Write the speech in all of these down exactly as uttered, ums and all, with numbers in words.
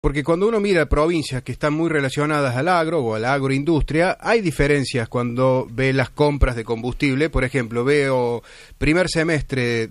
Porque cuando uno mira provincias que están muy relacionadas al agro o a la agroindustria, hay diferencias cuando ve las compras de combustible. Por ejemplo, veo primer semestre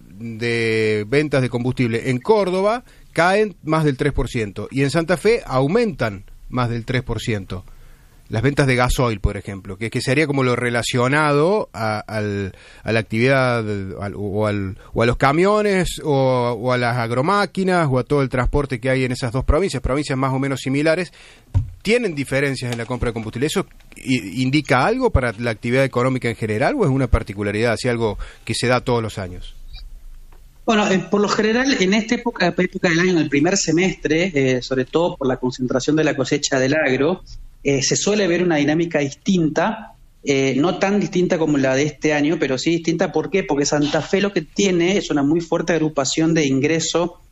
de ventas de combustible en Córdoba, caen más del tres por ciento, y en Santa Fe aumentan más del tres por ciento. Las ventas de gasoil, por ejemplo, que, que sería como lo relacionado a, al, a la actividad al, o, al, o a los camiones o, o a las agromáquinas o a todo el transporte que hay en esas dos provincias, provincias más o menos similares, tienen diferencias en la compra de combustible. ¿Eso indica algo para la actividad económica en general o es una particularidad, así algo que se da todos los años? Bueno, eh, por lo general, en esta época, época del año, en el primer semestre, eh, sobre todo por la concentración de la cosecha del agro, Eh, se suele ver una dinámica distinta, eh, no tan distinta como la de este año, pero sí distinta. ¿Por qué? Porque Santa Fe lo que tiene es una muy fuerte agrupación de ingreso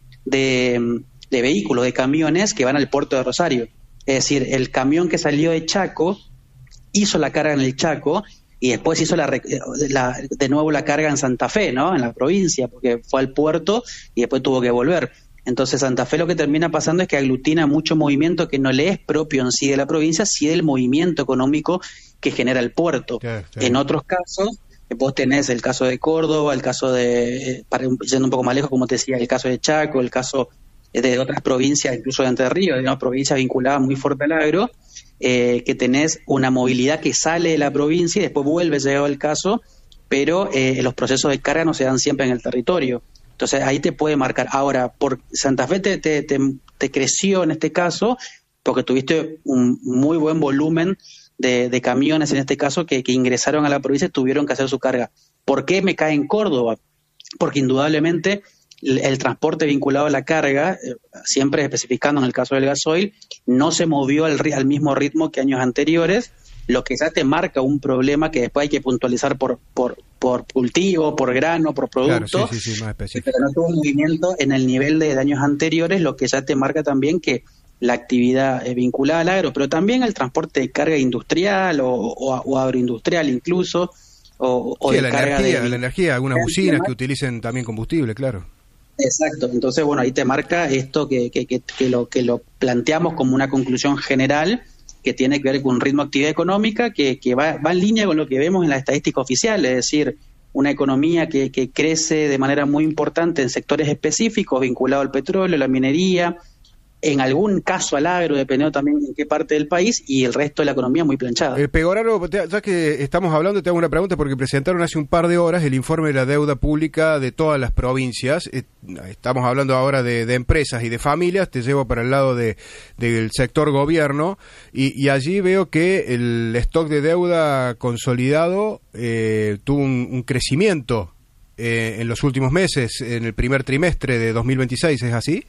de, de vehículos, de camiones que van al puerto de Rosario. Es decir, el camión que salió de Chaco hizo la carga en el Chaco y después hizo la, la, de nuevo la carga en Santa Fe, ¿no? En la provincia, porque fue al puerto y después tuvo que volver. Entonces Santa Fe lo que termina pasando es que aglutina mucho movimiento que no le es propio en sí de la provincia, sí del movimiento económico que genera el puerto. Claro, claro. En otros casos, vos tenés el caso de Córdoba, el caso de, para yendo un poco más lejos, como te decía, el caso de Chaco, el caso de otras provincias, incluso de Entre Ríos, digamos, provincias vinculadas muy fuerte al agro, eh, que tenés una movilidad que sale de la provincia y después vuelve, llegado el caso, pero eh, los procesos de carga no se dan siempre en el territorio. Entonces ahí te puede marcar. Ahora, por Santa Fe te, te, te, te creció en este caso porque tuviste un muy buen volumen de, de camiones en este caso que, que ingresaron a la provincia y tuvieron que hacer su carga. ¿Por qué me cae en Córdoba? Porque indudablemente el, el transporte vinculado a la carga, eh, siempre especificando en el caso del gasoil, no se movió al, al mismo ritmo que años anteriores, lo que ya te marca un problema que después hay que puntualizar por por por cultivo, por grano, por producto, claro, sí, sí, sí, más específico. Pero no tuvo movimiento en el nivel de años anteriores, lo que ya te marca también que la actividad eh, vinculada al agro, pero también el transporte de carga industrial o, o, o agroindustrial incluso, o, o sí, de la carga energía, de... la energía, algunas usinas que utilicen también combustible, claro. Exacto, entonces bueno, ahí te marca esto que, que, que, que, lo, que lo planteamos como una conclusión general, que tiene que ver con un ritmo de actividad económica que, que va, va en línea con lo que vemos en la estadística oficial, es decir, una economía que, que crece de manera muy importante en sectores específicos vinculados al petróleo, la minería, en algún caso al agro, dependiendo también en qué parte del país, y el resto de la economía muy planchada. Eh, Pegoraro, ya que estamos hablando, te hago una pregunta porque presentaron hace un par de horas el informe de la deuda pública de todas las provincias. Eh, estamos hablando ahora de, de empresas y de familias, te llevo para el lado de, del sector gobierno, y, y allí veo que el stock de deuda consolidado eh, tuvo un, un crecimiento eh, en los últimos meses, en el primer trimestre de dos mil veintiséis, ¿es así?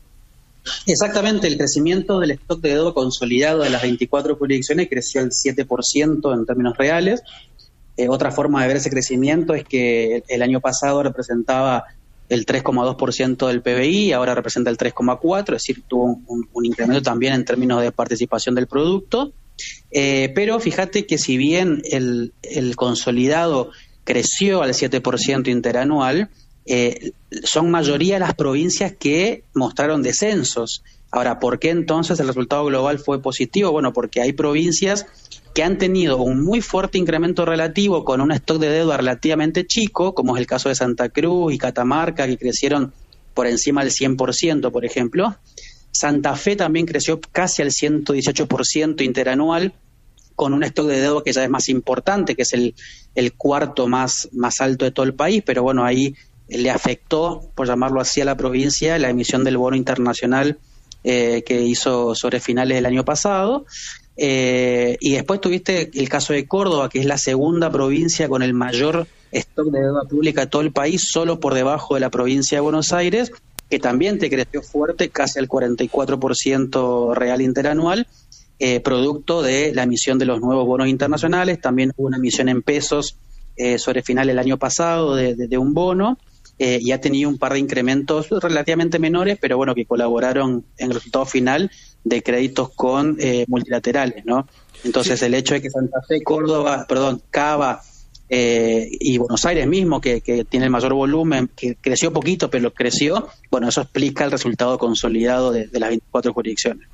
Exactamente, el crecimiento del stock de deuda consolidado de las veinticuatro jurisdicciones creció al siete por ciento en términos reales. Eh, otra forma de ver ese crecimiento es que el, el año pasado representaba el tres coma dos por ciento del P B I, ahora representa el tres coma cuatro por ciento, es decir, tuvo un, un incremento también en términos de participación del producto. Eh, pero fíjate que si bien el, el consolidado creció al siete por ciento interanual, Eh, son mayoría las provincias que mostraron descensos. Ahora, ¿por qué entonces el resultado global fue positivo? Bueno, porque hay provincias que han tenido un muy fuerte incremento relativo con un stock de deuda relativamente chico, como es el caso de Santa Cruz y Catamarca, que crecieron por encima del cien por ciento, por ejemplo. Santa Fe también creció casi al ciento dieciocho por ciento interanual, con un stock de deuda que ya es más importante, que es el, el cuarto más, más alto de todo el país, pero bueno, ahí le afectó, por llamarlo así, a la provincia la emisión del bono internacional eh, que hizo sobre finales del año pasado. Eh, y después tuviste el caso de Córdoba, que es la segunda provincia con el mayor stock de deuda pública de todo el país, solo por debajo de la provincia de Buenos Aires, que también te creció fuerte, casi al cuarenta y cuatro por ciento real interanual, eh, producto de la emisión de los nuevos bonos internacionales. También hubo una emisión en pesos eh, sobre final del año pasado de, de, de un bono. Eh, y ha tenido un par de incrementos relativamente menores, pero bueno, que colaboraron en el resultado final de créditos con eh, multilaterales, ¿no? Entonces, sí. El hecho de que Santa Fe, Córdoba, perdón, Cava eh, y Buenos Aires mismo, que, que tiene el mayor volumen, que creció poquito, pero creció, bueno, eso explica el resultado consolidado de, de las veinticuatro jurisdicciones.